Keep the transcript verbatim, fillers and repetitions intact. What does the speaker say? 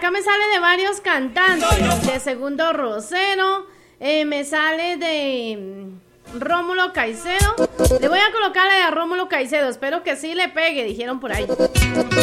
acá me sale de varios cantantes. De Segundo Rosero. Eh, me sale de Rómulo Caicedo. Le voy a colocarle a Rómulo Caicedo. Espero que sí le pegue, dijeron por ahí.